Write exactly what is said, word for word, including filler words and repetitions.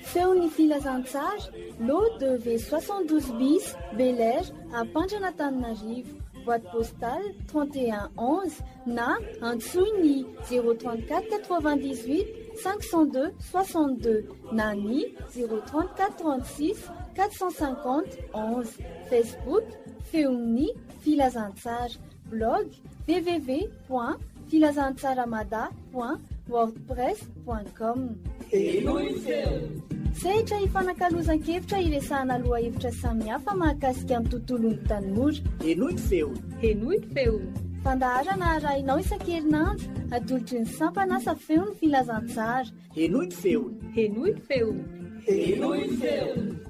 Feon'ny filazantsara lot de V soixante-douze bis Bel Air à Pandranatananarivo, boîte postale trente et un onze na antsoiny zéro trente-quatre quatre-vingt-dix-huit cinq cent deux soixante-deux na ny zéro trente-quatre trente-six quatre cent cinquante onze. Facebook Feon'ny filazantsara, blog w w w point filazantsaramada point wordpress point com. Sehatra hifanankalozan-kevitra iresahana aloha hevitra samihafa mahakasika amin'ny tontolon'ny tanora. Henoy ny feony. Henoy ny feony. Fandaharana arahinao isan-kerinandro atolotry ny sampana asa feon'ny filazantsara. Henoy ny feony. Henoy ny feony. Henoy ny feony.